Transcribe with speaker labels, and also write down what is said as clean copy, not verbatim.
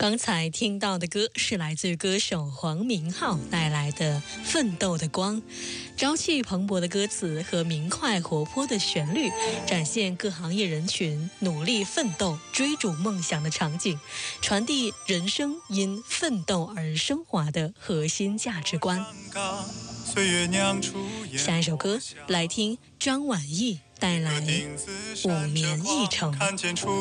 Speaker 1: 刚才听到的歌是来自歌手黄明昊带来的《奋斗的光》，朝气蓬勃的歌词和明快活泼的旋律，展现各行业人群努力奋斗、追逐梦想的场景，传递人生因奋斗而升华的核心价值观。下一首歌来听张晚意带来《5年一程》。